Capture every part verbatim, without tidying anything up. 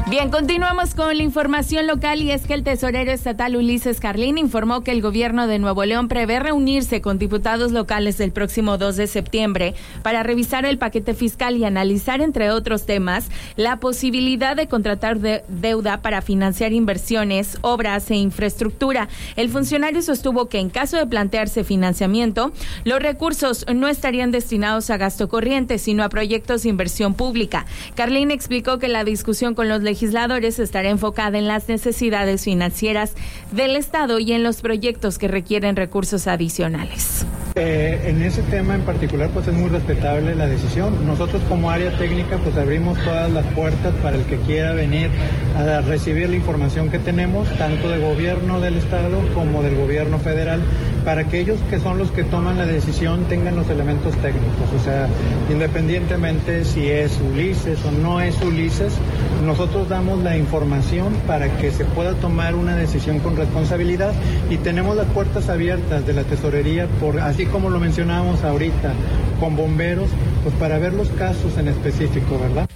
Bien, continuamos con la información local y es que el tesorero estatal Ulises Carlín informó que el gobierno de Nuevo León prevé reunirse con diputados locales el próximo dos de septiembre para revisar el paquete fiscal y analizar, entre otros temas, la posibilidad de contratar de deuda para financiar inversiones, obras e infraestructura. El funcionario sostuvo que en caso de plantearse financiamiento, los recursos no estarían destinados a gasto corriente, sino a proyectos de inversión pública. Carlín explicó que la discusión con los legisladores legisladores estará enfocada en las necesidades financieras del Estado y en los proyectos que requieren recursos adicionales. Eh, en ese tema en particular, pues es muy respetable la decisión. Nosotros como área técnica, pues abrimos todas las puertas para el que quiera venir a recibir la información que tenemos, tanto del gobierno del Estado como del gobierno federal, para que ellos que son los que toman la decisión tengan los elementos técnicos. O sea, independientemente si es Ulises o no es Ulises, nosotros damos la información para que se pueda tomar una decisión con responsabilidad y tenemos las puertas abiertas de la tesorería, por así como lo mencionábamos ahorita, con bomberos, pues para ver los casos en específico, ¿verdad?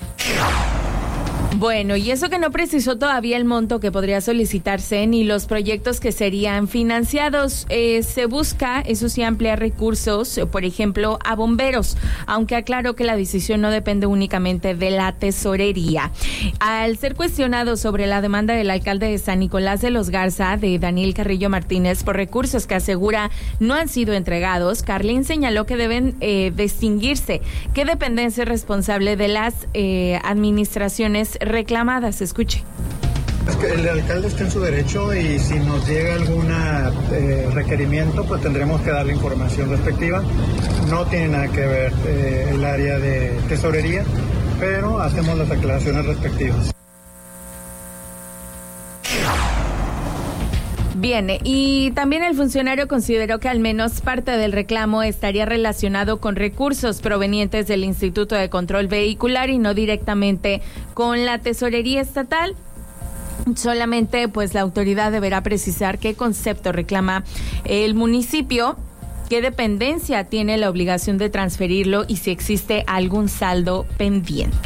Bueno, y eso que no precisó todavía el monto que podría solicitarse ni los proyectos que serían financiados. Eh, se busca, eso sí, ampliar recursos, por ejemplo, a bomberos, aunque aclaró que la decisión no depende únicamente de la tesorería. Al ser cuestionado sobre la demanda del alcalde de San Nicolás de los Garza, de Daniel Carrillo Martínez, por recursos que asegura no han sido entregados, Carlín señaló que deben eh, distinguirse qué dependencia es responsable de las eh, administraciones reclamadas. Escuche. Es que el alcalde está en su derecho y si nos llega algún eh, requerimiento, pues tendremos que dar la información respectiva. No tiene nada que ver eh, el área de tesorería, pero hacemos las aclaraciones respectivas. Bien, y también el funcionario consideró que al menos parte del reclamo estaría relacionado con recursos provenientes del Instituto de Control Vehicular y no directamente con la tesorería estatal. Solamente, pues, la autoridad deberá precisar qué concepto reclama el municipio, qué dependencia tiene la obligación de transferirlo y si existe algún saldo pendiente.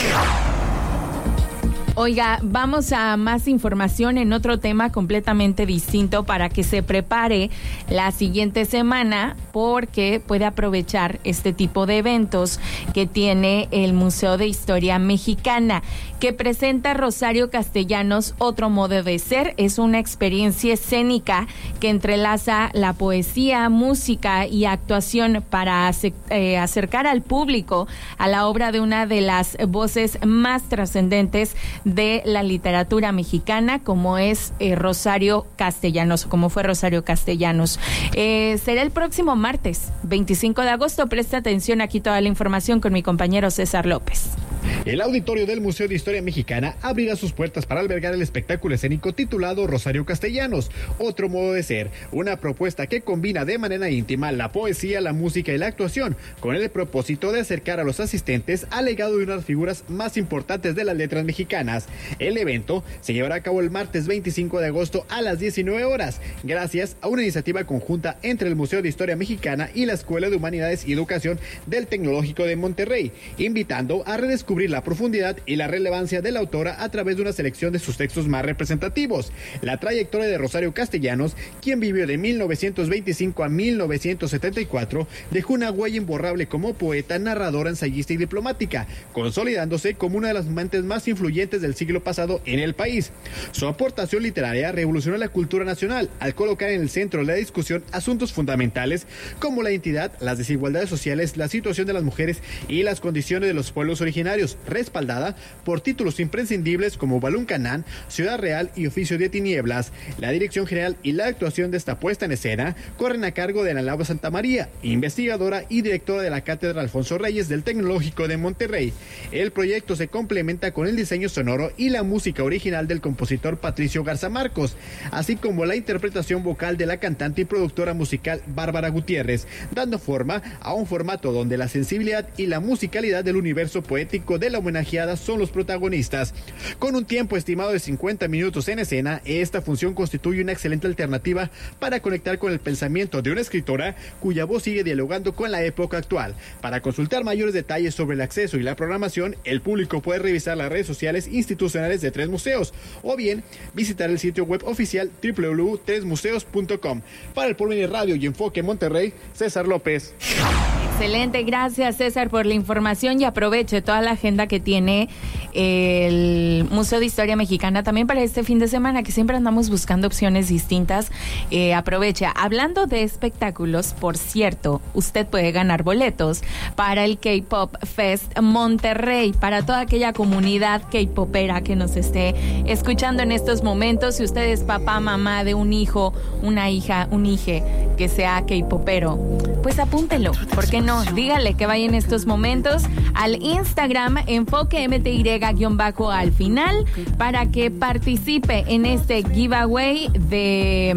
Oiga, vamos a más información en otro tema completamente distinto para que se prepare la siguiente semana, porque puede aprovechar este tipo de eventos que tiene el Museo de Historia Mexicana, que presenta Rosario Castellanos, Otro Modo de Ser. Es una experiencia escénica que entrelaza la poesía, música y actuación para eh, acercar al público a la obra de una de las voces más trascendentes de la literatura mexicana, como es eh, Rosario Castellanos, como fue Rosario Castellanos. Eh, será el próximo martes, veinticinco de agosto. Presta atención, aquí toda la información con mi compañero César López. El auditorio del Museo de Historia Mexicana abrirá sus puertas para albergar el espectáculo escénico titulado Rosario Castellanos, Otro Modo de Ser, una propuesta que combina de manera íntima la poesía, la música y la actuación, con el propósito de acercar a los asistentes al legado de una de las figuras más importantes de las letras mexicanas. El evento se llevará a cabo el martes veinticinco de agosto a las diecinueve horas, gracias a una iniciativa conjunta entre el Museo de Historia Mexicana y la Escuela de Humanidades y Educación del Tecnológico de Monterrey, invitando a redescubrir la profundidad y la relevancia de la autora a través de una selección de sus textos más representativos. La trayectoria de Rosario Castellanos, quien vivió de mil novecientos veinticinco a mil novecientos setenta y cuatro, dejó una huella imborrable como poeta, narradora, ensayista y diplomática, consolidándose como una de las mentes más influyentes del siglo pasado en el país. Su aportación literaria revolucionó la cultura nacional al colocar en el centro de la discusión asuntos fundamentales como la identidad, las desigualdades sociales, la situación de las mujeres y las condiciones de los pueblos originarios, respaldada por títulos imprescindibles como Balún Canán, Ciudad Real y Oficio de Tinieblas. La dirección general y la actuación de esta puesta en escena corren a cargo de Ana Laura Santamaría, investigadora y directora de la Cátedra Alfonso Reyes del Tecnológico de Monterrey. El proyecto se complementa con el diseño sonoro y la música original del compositor Patricio Garza Marcos, así como la interpretación vocal de la cantante y productora musical Bárbara Gutiérrez, dando forma a un formato donde la sensibilidad y la musicalidad del universo poético físico de la homenajeada son los protagonistas. Con un tiempo estimado de cincuenta minutos en escena, esta función constituye una excelente alternativa para conectar con el pensamiento de una escritora cuya voz sigue dialogando con la época actual. Para consultar mayores detalles sobre el acceso y la programación, el público puede revisar las redes sociales institucionales de Tres Museos o bien visitar el sitio web oficial doble u doble u doble u punto tres museos punto com. Para el Porvenir Radio y Enfoque Monterrey, César López. Excelente, gracias César por la información y aproveche toda la agenda que tiene el Museo de Historia Mexicana también para este fin de semana, que siempre andamos buscando opciones distintas. Eh, aprovecha. Hablando de espectáculos, por cierto, usted puede ganar boletos para el K-Pop Fest Monterrey, para toda aquella comunidad K-Popera que nos esté escuchando en estos momentos. Si usted es papá, mamá de un hijo, una hija, un hije que sea K-Popero, pues apúntelo, ¿por qué no? Dígale que vaya en estos momentos al Instagram Enfoque M T Y-al final para que participe en este giveaway de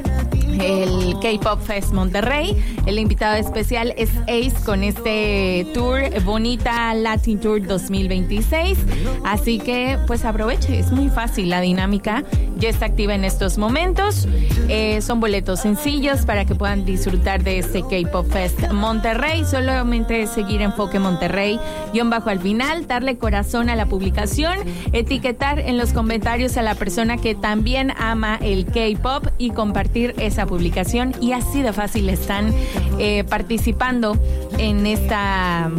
el K-Pop Fest Monterrey. El invitado especial es Ace con este tour Bonita Latin Tour dos mil veintiséis. Así que pues aproveche, es muy fácil la dinámica, ya está activa en estos momentos. Eh, son boletos sencillos para que puedan disfrutar de este K-Pop Fest Monterrey. Solamente seguir Enfoque Monterrey guión bajo al final, darle corazón a la publicación, etiquetar en los comentarios a la persona que también ama el K-Pop y compartir esa publicación, y así de fácil están eh, participando en esta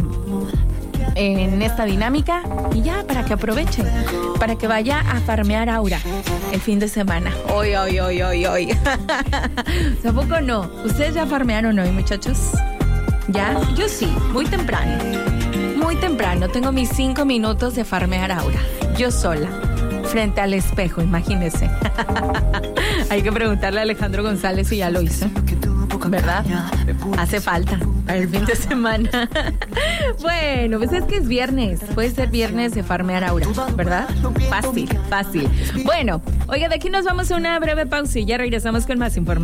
en esta dinámica, y ya para que aprovechen, para que vaya a farmear aura el fin de semana. Hoy, hoy, hoy, hoy, hoy. ¿Tampoco no? ¿Ustedes ya farmearon hoy, muchachos? ¿Ya? Yo sí, muy temprano. Muy temprano. Tengo mis cinco minutos de farmear aura. Yo sola. Frente al espejo, imagínense. Hay que preguntarle a Alejandro González si ya lo hizo, ¿verdad? Hace falta para el fin de semana. Bueno, pues es que es viernes. Puede ser viernes de farmear aura, ¿verdad? Fácil, fácil. Bueno, oiga, de aquí nos vamos a una breve pausa y ya regresamos con más información.